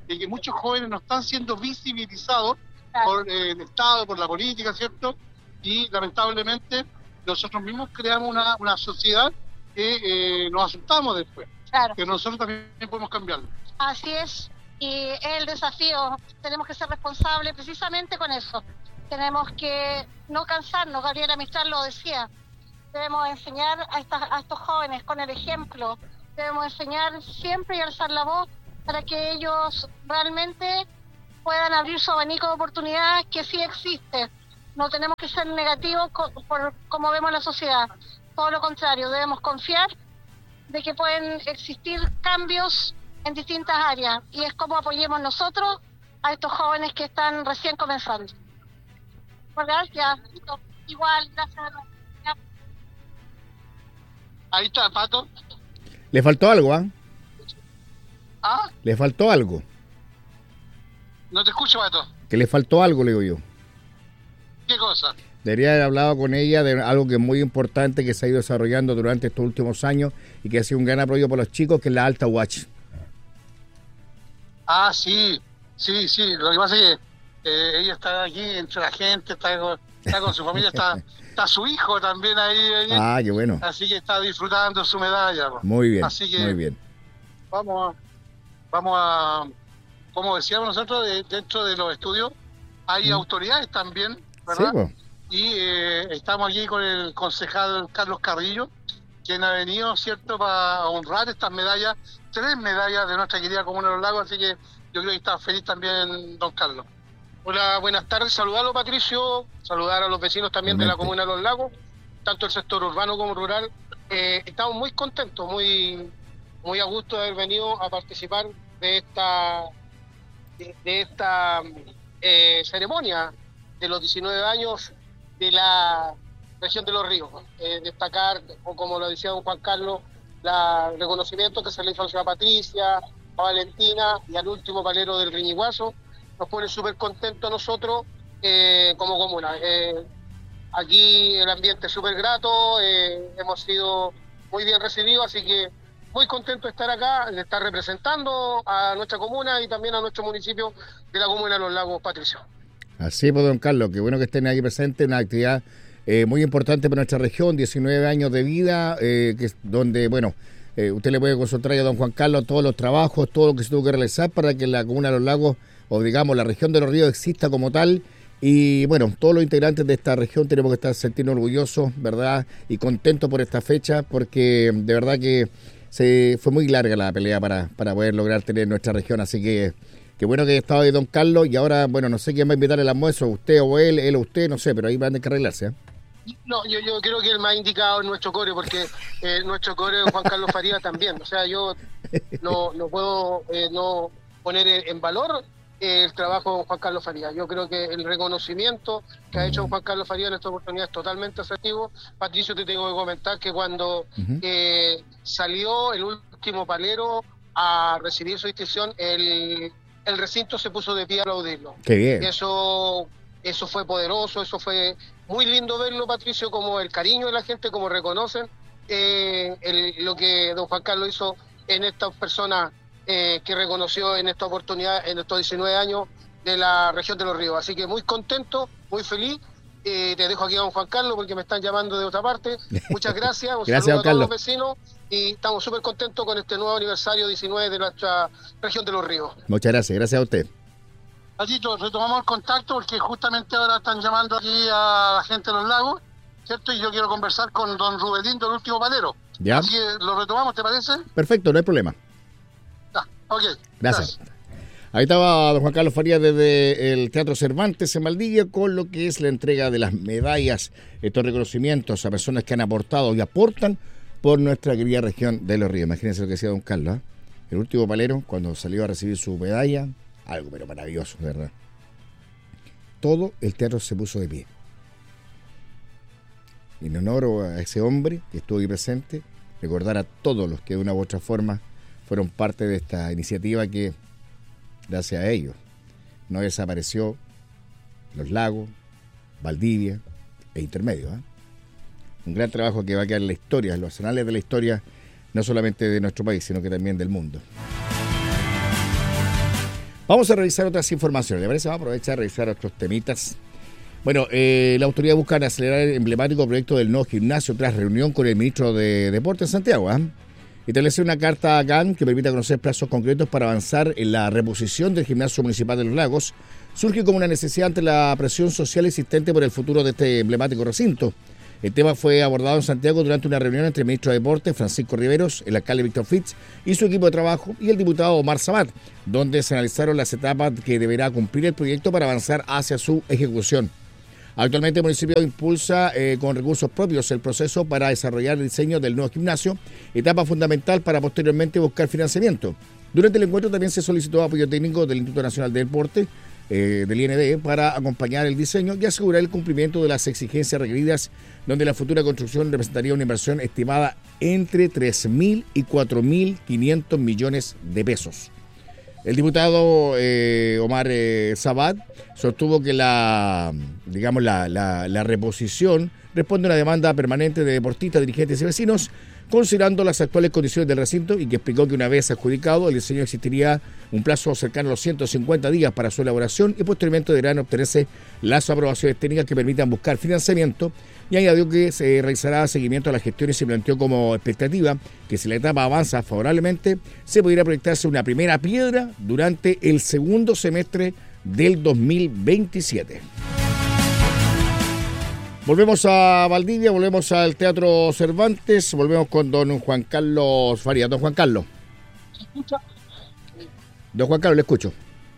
de que muchos jóvenes no están siendo visibilizados claro. por eh, el Estado, por la política, ¿cierto? Y lamentablemente nosotros mismos creamos una, una sociedad que eh, nos asustamos después, claro. que nosotros también podemos cambiarlo. Así es, y es el desafío, tenemos que ser responsables precisamente con eso. Tenemos que no cansarnos, Gabriela Mistral lo decía, debemos enseñar a, estas, a estos jóvenes con el ejemplo, debemos enseñar siempre y alzar la voz para que ellos realmente puedan abrir su abanico de oportunidades que sí existe. No tenemos que ser negativos co- por como vemos la sociedad, todo lo contrario, debemos confiar de que pueden existir cambios en distintas áreas y es como apoyemos nosotros a estos jóvenes que están recién comenzando. Gracias, igual, gracias a todos. Ahí está, Pato. Le faltó algo, ¿ah? ¿eh? ¿Ah? Le faltó algo. No te escucho, Pato. Que le faltó algo, le digo yo. ¿Qué cosa? Debería haber hablado con ella de algo que es muy importante que se ha ido desarrollando durante estos últimos años y que ha sido un gran apoyo para los chicos, que es la Alta Watch. Ah, sí, sí, sí. Lo que pasa es que eh, ella está aquí entre la gente, está con, está con su familia, está, está su hijo también ahí, ahí. Ah, qué bueno. Así que está disfrutando su medalla. Pues. Muy bien, así que muy bien. Vamos a, vamos a, como decíamos nosotros, de, dentro de los estudios hay mm. autoridades también, ¿verdad? Sí, pues. Y eh, estamos aquí con el concejal Carlos Carrillo, quien ha venido, ¿cierto?, para honrar estas medallas, tres medallas de nuestra querida Comuna de los Lagos, así que yo creo que está feliz también don Carlos. Hola, buenas tardes, saludarlo Patricio, saludar a los vecinos también Realmente. de la Comuna de los Lagos, tanto el sector urbano como rural. Eh, estamos muy contentos, muy muy a gusto de haber venido a participar de esta de, de esta eh, ceremonia de los diecinueve años de la región de los ríos. Eh, destacar, o como lo decía don Juan Carlos, la, el reconocimiento que se le hizo a la señora Patricia, a Valentina y al último palero del Riñiguazo. Nos pone súper contentos nosotros eh, como comuna. Eh, aquí el ambiente es súper grato, eh, hemos sido muy bien recibidos, así que muy contento de estar acá, de estar representando a nuestra comuna y también a nuestro municipio de la Comuna de los Lagos, Patricio. Así pues, don Carlos, qué bueno que estén aquí presentes, una actividad eh, muy importante para nuestra región, diecinueve años de vida, eh, que es donde, bueno, eh, usted le puede consultar a don Juan Carlos todos los trabajos, todo lo que se tuvo que realizar para que la Comuna de los Lagos, o digamos la región de los ríos, exista como tal. Y bueno, todos los integrantes de esta región tenemos que estar sentirnos orgullosos, ¿verdad? Y contentos por esta fecha, porque de verdad que se fue muy larga la pelea para, para poder lograr tener nuestra región, así que qué bueno que haya estado ahí don Carlos, y ahora, bueno, no sé quién va a invitar el almuerzo, usted o él, él o usted, no sé, pero ahí van a tener que arreglarse, ¿eh? No, yo, yo creo que el más indicado es nuestro core, porque eh, nuestro core es Juan Carlos Farías también, o sea, yo no, no puedo eh, no poner en valor el trabajo de Juan Carlos Farías. Yo creo que el reconocimiento que ha hecho Juan Carlos Farías en esta oportunidad es totalmente asertivo. Patricio, te tengo que comentar que cuando uh-huh. eh, salió el último palero a recibir su distinción, el, el recinto se puso de pie a aplaudirlo. Qué bien. Y eso, eso fue poderoso, eso fue muy lindo verlo, Patricio, como el cariño de la gente, como reconocen eh, el, lo que don Juan Carlos hizo en estas personas Eh, que reconoció en esta oportunidad, en estos diecinueve años de la región de los ríos. Así que muy contento, muy feliz. Eh, te dejo aquí a don Juan Carlos porque me están llamando de otra parte. Muchas gracias, un gracias, saludo a todos Carlos. los vecinos y estamos súper contentos con este nuevo aniversario diecinueve de nuestra región de los ríos. Muchas gracias, gracias a usted. Patito, retomamos el contacto porque justamente ahora están llamando aquí a la gente de los lagos, ¿cierto? Y yo quiero conversar con don Rubelín del último palero. ¿Ya? Así que lo retomamos, ¿te parece? Perfecto, no hay problema. Okay, gracias. gracias. Ahí estaba don Juan Carlos Farías desde el Teatro Cervantes en Valdivia con lo que es la entrega de las medallas, estos reconocimientos a personas que han aportado y aportan por nuestra querida región de los ríos. Imagínense lo que decía don Carlos, ¿eh? El último palero, cuando salió a recibir su medalla, algo pero maravilloso, de verdad. Todo el teatro se puso de pie. En honor a ese hombre que estuvo ahí presente, recordar a todos los que de una u otra forma fueron parte de esta iniciativa que, gracias a ellos, no desapareció los lagos, Valdivia e Intermedio. ¿eh? Un gran trabajo que va a quedar en la historia, en los anales de la historia, no solamente de nuestro país, sino que también del mundo. Vamos a revisar otras informaciones. ¿Le parece? Vamos a aprovechar a revisar otros temitas. Bueno, eh, la autoridad busca acelerar el emblemático proyecto del nuevo gimnasio tras reunión con el ministro de Deportes, Santiago. ¿eh? Establecer una carta a C A N que permita conocer plazos concretos para avanzar en la reposición del gimnasio municipal de Los Lagos surge como una necesidad ante la presión social existente por el futuro de este emblemático recinto. El tema fue abordado en Santiago durante una reunión entre el ministro de Deportes, Francisco Riveros, el alcalde Víctor Fitz y su equipo de trabajo y el diputado Omar Sabat, donde se analizaron las etapas que deberá cumplir el proyecto para avanzar hacia su ejecución. Actualmente el municipio impulsa eh, con recursos propios el proceso para desarrollar el diseño del nuevo gimnasio, etapa fundamental para posteriormente buscar financiamiento. Durante el encuentro también se solicitó apoyo técnico del Instituto Nacional de Deporte, eh, del I N D, para acompañar el diseño y asegurar el cumplimiento de las exigencias requeridas, donde la futura construcción representaría una inversión estimada entre tres mil y cuatro mil quinientos millones de pesos. El diputado eh, Omar eh, Sabat sostuvo que la, digamos, la, la, la reposición responde a una demanda permanente de deportistas, dirigentes y vecinos, considerando las actuales condiciones del recinto, y que explicó que una vez adjudicado el diseño existiría un plazo cercano a los ciento cincuenta días para su elaboración y posteriormente deberán obtenerse las aprobaciones técnicas que permitan buscar financiamiento, y añadió que se realizará seguimiento a las gestiones y se planteó como expectativa que si la etapa avanza favorablemente se pudiera proyectarse una primera piedra durante el segundo semestre del dos mil veintisiete. Volvemos a Valdivia, volvemos al Teatro Cervantes, volvemos con don Juan Carlos Farías. Don Juan Carlos. Don Juan Carlos, le escucho.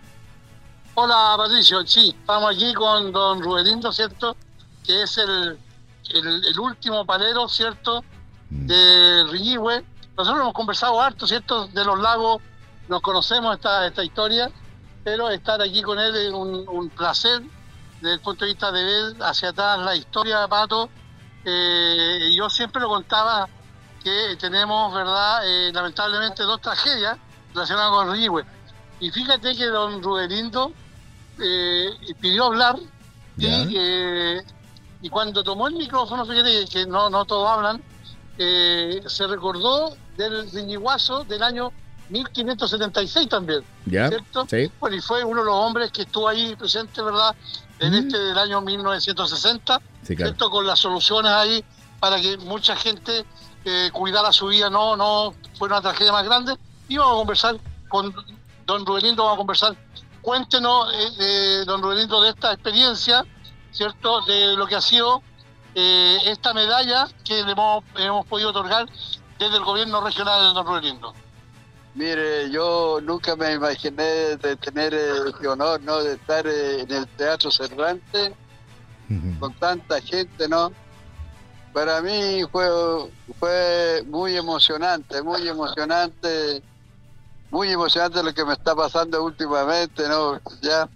Hola, Patricio. Sí, estamos aquí con don Rubelindo, ¿cierto? Que es el, el, el último palero, ¿cierto? De Riñihue. Nosotros hemos conversado harto, ¿cierto? De Los Lagos, nos conocemos esta, esta historia, pero estar aquí con él es un, un placer desde el punto de vista de ver hacia atrás la historia de Pato. Eh, yo siempre lo contaba que tenemos, ¿verdad? Eh, lamentablemente dos tragedias relacionadas con Riñihue. Y fíjate que don Rubelindo eh, pidió hablar y, eh, y cuando tomó el micrófono, fíjate que no, no todos hablan, eh, se recordó del riñiguazo del año mil quinientos setenta y seis también, ¿ya? ¿Cierto? Sí. Bueno, y fue uno de los hombres que estuvo ahí presente, ¿verdad? En mm. este del año mil novecientos sesenta, sí, claro. ¿Cierto? Con las soluciones ahí para que mucha gente eh, cuidara su vida, no, no fue una tragedia más grande. Y vamos a conversar con don Rubelindo, vamos a conversar. Cuéntenos, eh, eh, don Rubelindo, de esta experiencia, ¿cierto? De lo que ha sido eh, esta medalla que le hemos, hemos podido otorgar desde el gobierno regional de don Rubelindo. Mire, yo nunca me imaginé de tener el honor, ¿no? De estar eh, en el Teatro Cervantes uh-huh. con tanta gente, ¿no? Para mí fue fue muy emocionante, muy emocionante, muy emocionante lo que me está pasando últimamente, ¿no? Ya.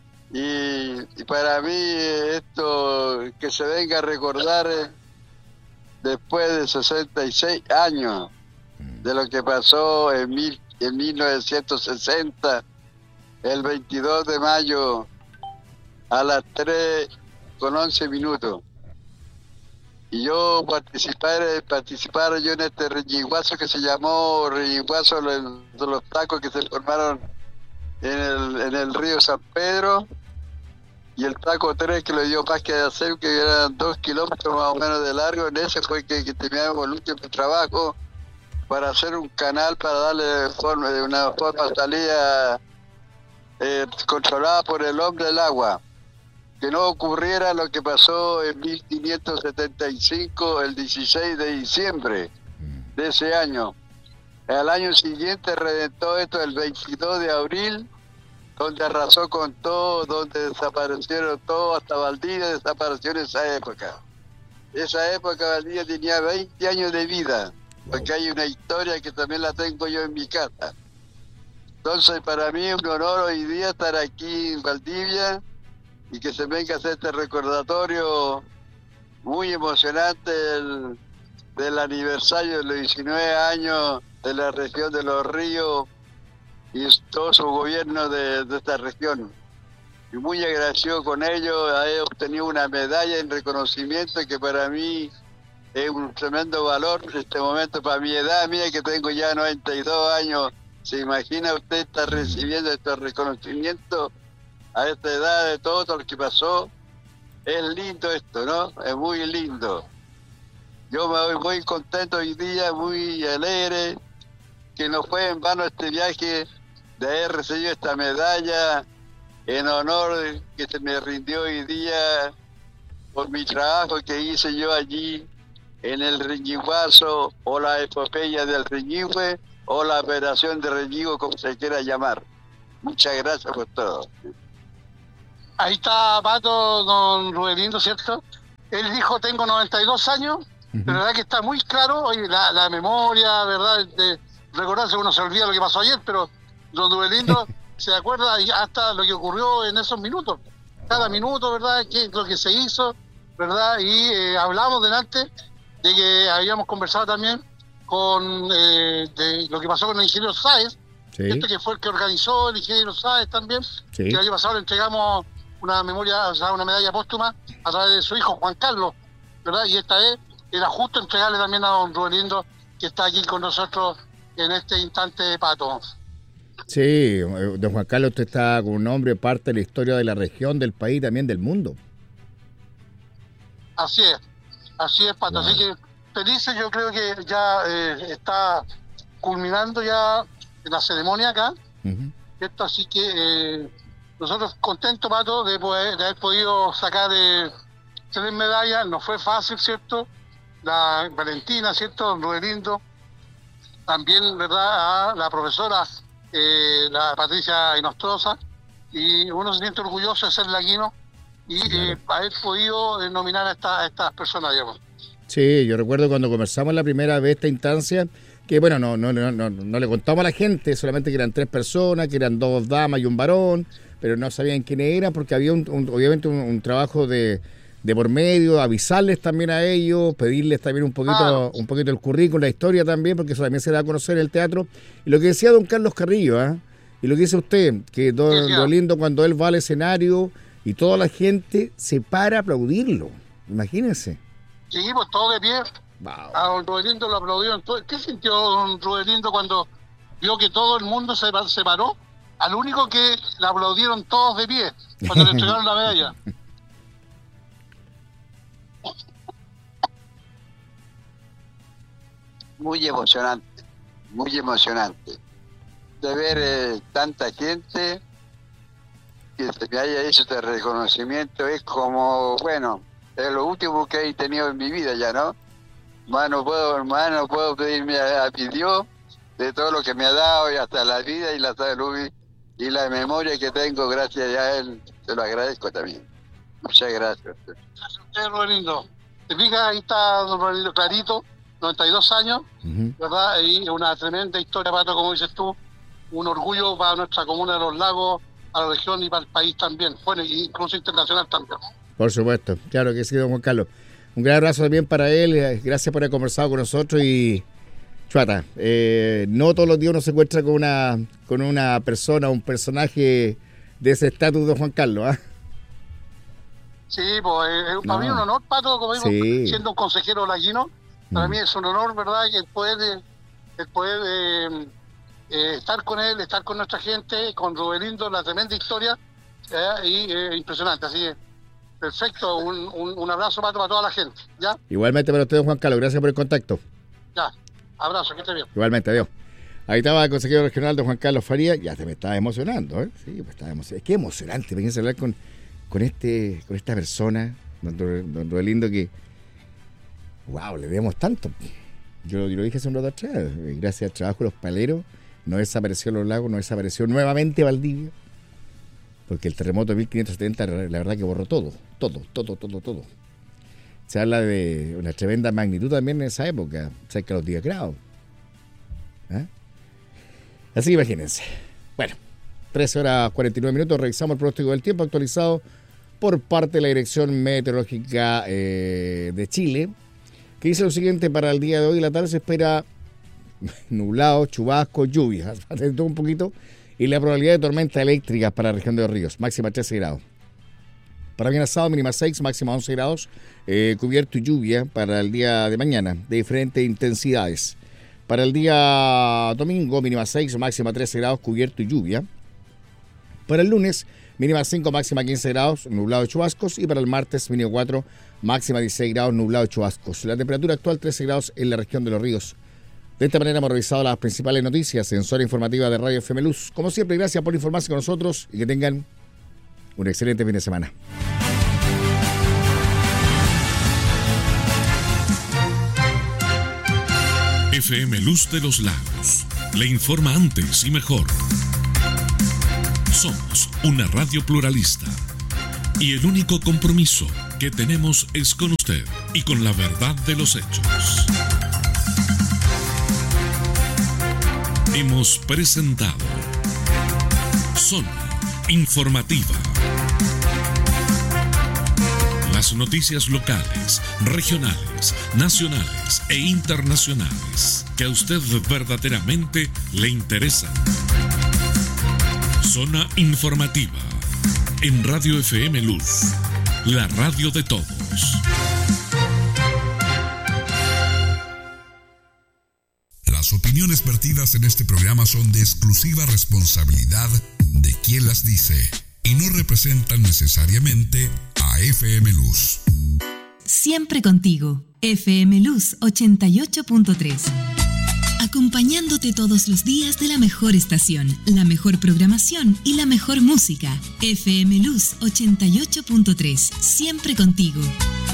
Y, y para mí esto, que se venga a recordar eh, después de sesenta y seis años de lo que pasó en, mil, en mil novecientos sesenta, el veintidós de mayo a las tres con once minutos. Y yo participar, participar yo en este riñiguazo que se llamó riñiguazo de los tacos que se formaron en el, en el río San Pedro, y el taco tres que lo dio más que hacer, que eran dos kilómetros más o menos de largo. En ese fue que, que teníamos el último trabajo para hacer un canal para darle forma, de una forma salida eh, controlada por el hombre del agua, que no ocurriera lo que pasó en mil quinientos setenta y cinco, el dieciséis de diciembre de ese año. Al año siguiente reventó esto el veintidós de abril, donde arrasó con todo, donde desaparecieron todo, hasta Valdivia desapareció en esa época. Esa época Valdivia tenía veinte años de vida, porque hay una historia que también la tengo yo en mi casa. Entonces para mí es un honor hoy día estar aquí en Valdivia y que se venga a hacer este recordatorio muy emocionante del, del aniversario de los diecinueve años de la región de Los Ríos y todo su gobierno de, de esta región. Y muy agradecido con ellos, he obtenido una medalla en reconocimiento que para mí es un tremendo valor en este momento, para mi edad mía, que tengo ya noventa y dos años, ¿Se imagina usted estar recibiendo estos reconocimientos a esta edad de todo, todo lo que pasó? Es lindo esto, ¿no? Es muy lindo. Yo me voy muy contento hoy día, muy alegre, que no fue en vano este viaje de haber recibido esta medalla en honor que se me rindió hoy día por mi trabajo que hice yo allí en el Reñiguazo, o la epopeya del Reñigüe, o la operación de Reñigo, como se quiera llamar. Muchas gracias por todo. Ahí está, Pato, don Rubelindo, ¿cierto? Él dijo, tengo noventa y dos años, uh-huh. Pero la verdad que está muy claro, oye, la, la memoria, ¿verdad? De recordarse, uno se olvida lo que pasó ayer, pero don Rubelindo se acuerda hasta lo que ocurrió en esos minutos. Cada minuto, ¿verdad? ¿Qué es lo que se hizo, ¿verdad? Y eh, hablamos delante de que habíamos conversado también con eh, de lo que pasó con el ingeniero Sáez, sí. Este que fue el que organizó el ingeniero Sáez también, sí. Que el año pasado le entregamos una memoria, o sea, una medalla póstuma a través de su hijo Juan Carlos, ¿verdad? Y esta vez era justo entregarle también a don Rubelindo, que está aquí con nosotros en este instante, Pato. Sí, don Juan Carlos, usted está con un nombre, parte de la historia de la región, del país, también del mundo. Así es, así es, Pato. Wow. Así que felices, yo creo que ya eh, está culminando ya la ceremonia acá. Uh-huh. Esto, así que eh, nosotros contentos, Pato, de, poder, de haber podido sacar eh, tres medallas. No fue fácil, ¿cierto? La Valentina, ¿cierto? Don Rubelindo. También, ¿verdad? A la profesora, eh, la Patricia Inostroza. Y uno se siente orgulloso de ser laguino y sí, claro. eh, haber podido eh, nominar a, esta, a estas personas, digamos. Sí, yo recuerdo cuando conversamos la primera vez esta instancia, que bueno, no, no, no, no, no le contamos a la gente, solamente que eran tres personas, que eran dos damas y un varón, pero no sabían quiénes eran, porque había un, un, obviamente un, un trabajo de, de por medio, avisarles también a ellos, pedirles también un poquito, ah. un poquito el currículum, la historia también, porque eso también se da a conocer en el teatro. Y lo que decía don Carlos Carrillo, ¿eh? Y lo que dice usted, que don Rubelindo, cuando él va al escenario y toda la gente se para a aplaudirlo, imagínense. Sí, pues todo de pie. Wow. A don Rubelindo lo aplaudieron. ¿Qué sintió don Rubelindo cuando vio que todo el mundo se, se paró? Al único que le aplaudieron todos de pie cuando le entregaron la medalla. Muy emocionante, muy emocionante. De ver eh, tanta gente que se me haya hecho este reconocimiento es como, bueno, es lo último que he tenido en mi vida ya, ¿no? Más no puedo, más no puedo pedirme a, a mi Dios de todo lo que me ha dado y hasta la vida y la salud y, y la memoria que tengo, gracias a él, se lo agradezco también. Muchas gracias. Gracias a usted, Rubelindo. Te fijas, ahí está don Rubelindo clarito, noventa y dos años, uh-huh. ¿Verdad? Y una tremenda historia, Pato, como dices tú, un orgullo para nuestra comuna de Los Lagos, a la región y para el país también, bueno, incluso internacional también. Por supuesto, claro que sí, don Juan Carlos. Un gran abrazo también para él, gracias por haber conversado con nosotros y Chuata, eh, no todos los días uno se encuentra con una con una persona, un personaje de ese estatus de Juan Carlos, ¿ah? ¿eh? Sí, pues eh, para no. mí es un honor, Pato, como digo, sí. Siendo un consejero laguino, para mm. mí es un honor, ¿verdad? Que el poder, el poder eh, eh, estar con él, estar con nuestra gente, con Rubelindo, la tremenda historia, eh, y eh, impresionante, así que perfecto, un, un, un abrazo, Pato, para toda la gente, ¿ya? Igualmente para usted, Juan Carlos, gracias por el contacto. Ya, abrazo, que esté bien. Igualmente, adiós. Ahí estaba el consejero regional de Juan Carlos Farías, ya se me estaba emocionando, ¿eh? Sí, pues estaba emocionante. Es que emocionante, venís a hablar con, con este, con esta persona, don, don Rubelindo, que wow, le debemos tanto. Yo, yo lo dije hace un rato atrás, gracias al trabajo de los paleros, no desapareció Los Lagos, no desapareció nuevamente Valdivia, porque el terremoto de mil quinientos setenta, la verdad que borró todo, todo, todo, todo, todo. Se habla de una tremenda magnitud también en esa época, cerca de los diez grados. ¿Eh? Así que imagínense. Bueno, trece horas cuarenta y nueve minutos, revisamos el pronóstico del tiempo actualizado por parte de la Dirección Meteorológica eh, de Chile, que dice lo siguiente: para el día de hoy, la tarde se espera nublado, chubasco, lluvia, atento un poquito, y la probabilidad de tormenta eléctrica para la región de Los Ríos, máxima trece grados. Para mañana sábado, mínima seis, máxima once grados, eh, cubierto y lluvia para el día de mañana, de diferentes intensidades. Para el día domingo, mínima seis, máxima trece grados, cubierto y lluvia. Para el lunes, mínima cinco, máxima quince grados, nublado y chubascos. Y para el martes, mínima cuatro, máxima dieciséis grados, nublado y chubascos. La temperatura actual trece grados en la región de Los Ríos. De esta manera hemos revisado las principales noticias en Zona Informativa de Radio F M Luz. Como siempre, gracias por informarse con nosotros y que tengan un excelente fin de semana. F M Luz de los Lagos le informa antes y mejor. Somos una radio pluralista y el único compromiso que tenemos es con usted y con la verdad de los hechos. Hemos presentado Zona Informativa. Las noticias locales, regionales, nacionales e internacionales que a usted verdaderamente le interesan. Zona Informativa en Radio F M Luz, la radio de todos. Las opiniones vertidas en este programa son de exclusiva responsabilidad de quien las dice y no representan necesariamente a F M Luz. Siempre contigo, F M Luz ochenta y ocho punto tres. Acompañándote todos los días de la mejor estación, la mejor programación y la mejor música. F M Luz ochenta y ocho punto tres. Siempre contigo.